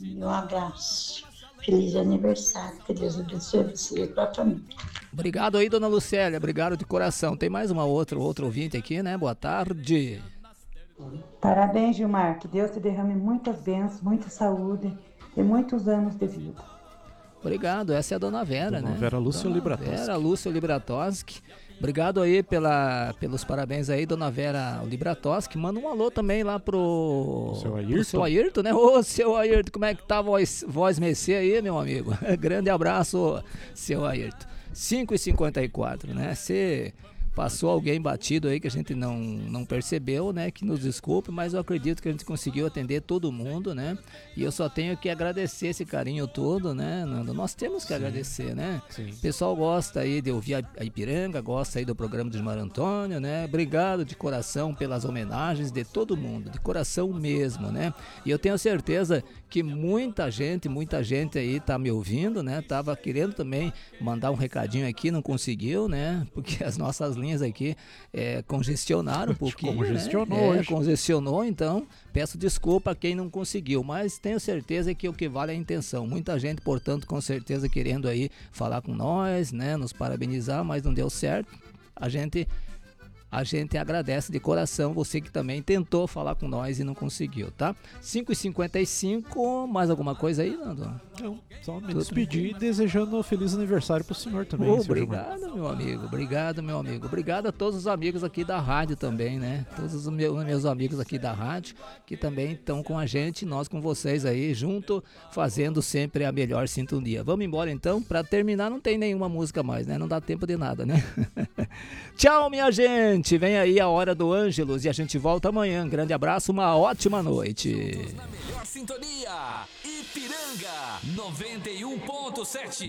Um abraço. Feliz aniversário. Que Deus abençoe você e a tua família. Obrigado aí, dona Lucélia. Obrigado de coração. Tem mais outro ouvinte aqui, né? Boa tarde. Parabéns, Gilmar. Que Deus te derrame muitas bênçãos, muita saúde e muitos anos de vida. Obrigado. Essa é a dona Vera, Dona né? Vera Lúcia Libratoski. Vera Lúcia Libratoski. Obrigado aí pelos parabéns aí, dona Vera Libratoski. Manda um alô também lá pro seu Ayrton, né? Ô, seu Ayrton, como é que tá a voz mecê aí, meu amigo? Grande abraço, seu Ayrton. 5h54, né? Você passou alguém batido aí que a gente não percebeu, né? Que nos desculpe, mas eu acredito que a gente conseguiu atender todo mundo, né? E eu só tenho que agradecer esse carinho todo, né, Nando? Nós temos que agradecer, né? Sim. O pessoal gosta aí de ouvir a Ipiranga, gosta aí do programa do Gilmar Antônio, né? Obrigado de coração pelas homenagens de todo mundo, de coração mesmo, né? E eu tenho certeza que muita gente aí tá me ouvindo, né? Tava querendo também mandar um recadinho aqui, não conseguiu, né? Porque as nossas linhas aqui congestionaram um pouquinho, congestionou, então peço desculpa a quem não conseguiu, mas tenho certeza que o que vale é a intenção. Muita gente, portanto, com certeza querendo aí falar com nós, né? Nos parabenizar, mas não deu certo. A gente agradece de coração você que também tentou falar com nós e não conseguiu, tá? 5h55, mais alguma coisa aí, Nando? Não, só me despedir desejando um feliz aniversário pro senhor também. Obrigado, meu amigo. Obrigado, meu amigo. Obrigado a todos os amigos aqui da rádio também, né? Todos os meus amigos aqui da rádio que também estão com a gente, nós com vocês aí, junto, fazendo sempre a melhor sintonia. Vamos embora então? Pra terminar, não tem nenhuma música mais, né? Não dá tempo de nada, né? Tchau, minha gente! Vem aí a hora do Ângelos e a gente volta amanhã. Grande abraço, uma ótima noite. Na melhor sintonia, Ipiranga 91.7.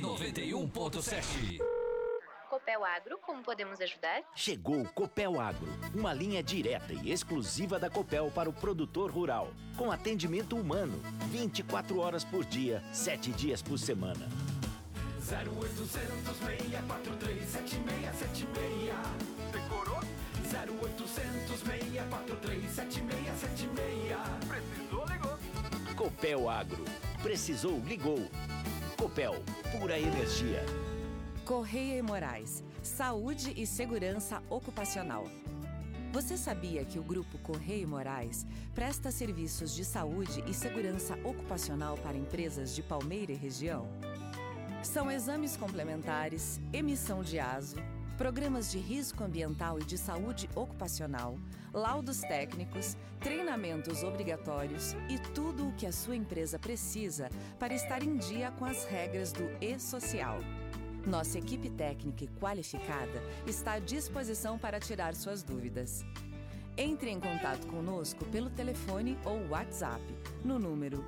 Copel Agro, como podemos ajudar? Chegou o Copel Agro, uma linha direta e exclusiva da Copel para o produtor rural, com atendimento humano, 24 horas por dia, 7 dias por semana. 0800 643 7676. Decorou? 0800 643 7676. Precisou, ligou. Copel Agro. Precisou, ligou. Copel, pura energia. Correia e Moraes, saúde e segurança ocupacional. Você sabia que o Grupo Correia e Moraes presta serviços de saúde e segurança ocupacional para empresas de Palmeira e região? São exames complementares, emissão de ASO, programas de risco ambiental e de saúde ocupacional, laudos técnicos, treinamentos obrigatórios e tudo o que a sua empresa precisa para estar em dia com as regras do E-Social. Nossa equipe técnica e qualificada está à disposição para tirar suas dúvidas. Entre em contato conosco pelo telefone ou WhatsApp no número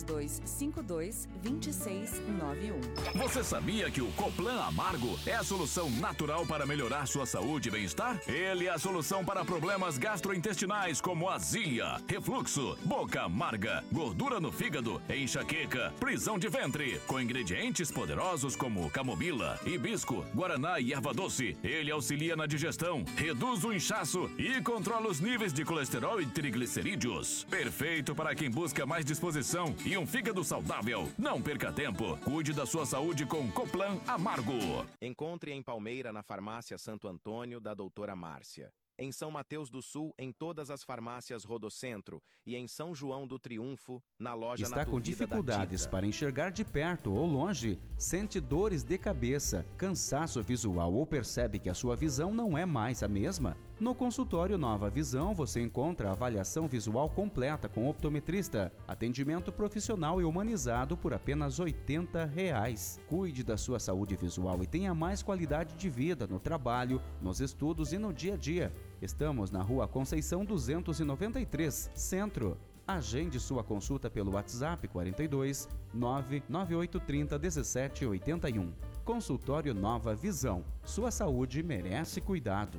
3252-2691. Você sabia que o Coplan Amargo é a solução natural para melhorar sua saúde e bem-estar? Ele é a solução para problemas gastrointestinais como azia, refluxo, boca amarga, gordura no fígado, enxaqueca, prisão de ventre. Com ingredientes poderosos como camomila, hibisco, guaraná e erva doce, ele auxilia na digestão, reduz o inchaço e controla os níveis de colesterol e triglicerídeos. Perfeito para quem busca mais disposição e um fígado saudável. Não perca tempo. Cuide da sua saúde com Coplan Amargo. Encontre em Palmeira na farmácia Santo Antônio da doutora Márcia. Em São Mateus do Sul, em todas as farmácias Rodocentro e em São João do Triunfo, na loja Está com dificuldades para enxergar de perto ou longe? Sente dores de cabeça, cansaço visual ou percebe que a sua visão não é mais a mesma? No consultório Nova Visão você encontra avaliação visual completa com optometrista, atendimento profissional e humanizado por apenas R$ 80. Cuide da sua saúde visual e tenha mais qualidade de vida no trabalho, nos estudos e no dia a dia. Estamos na Rua Conceição 293, Centro. Agende sua consulta pelo WhatsApp 42 99830 1781. Consultório Nova Visão. Sua saúde merece cuidado.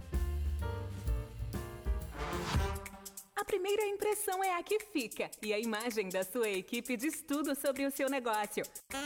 A primeira impressão é a que fica e a imagem da sua equipe diz tudo sobre o seu negócio.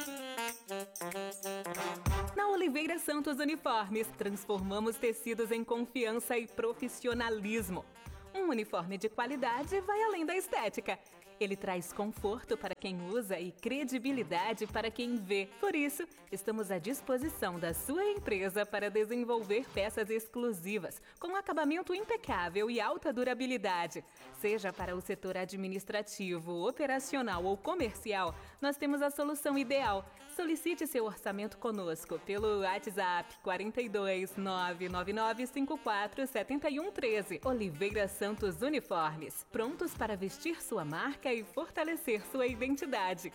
Na Oliveira Santos Uniformes, transformamos tecidos em confiança e profissionalismo. Um uniforme de qualidade vai além da estética. Ele traz conforto para quem usa e credibilidade para quem vê. Por isso, estamos à disposição da sua empresa para desenvolver peças exclusivas, com acabamento impecável e alta durabilidade. Seja para o setor administrativo, operacional ou comercial, nós temos a solução ideal. Solicite seu orçamento conosco pelo WhatsApp 42 999 54 71 13. Oliveira Santos Uniformes, prontos para vestir sua marca e fortalecer sua identidade.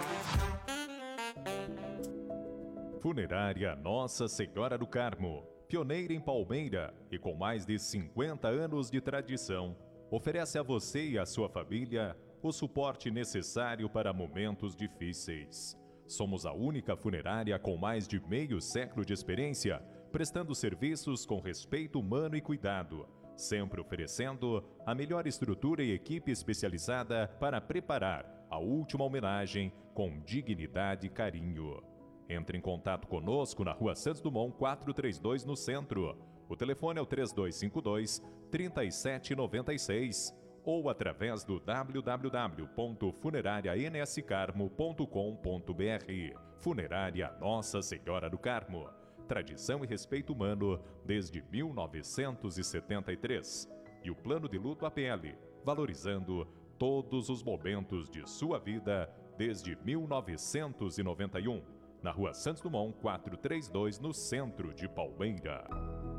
Funerária Nossa Senhora do Carmo, pioneira em Palmeira e com mais de 50 anos de tradição, oferece a você e a sua família o suporte necessário para momentos difíceis. Somos a única funerária com mais de meio século de experiência, prestando serviços com respeito humano e cuidado, sempre oferecendo a melhor estrutura e equipe especializada para preparar a última homenagem com dignidade e carinho. Entre em contato conosco na Rua Santos Dumont 432 no centro. O telefone é o 3252-3796 ou através do www.funerarianscarmo.com.br. Funerária Nossa Senhora do Carmo. Tradição e respeito humano desde 1973. E o Plano de Luto APL, valorizando todos os momentos de sua vida desde 1991. Na Rua Santos Dumont 432, no centro de Palmeira.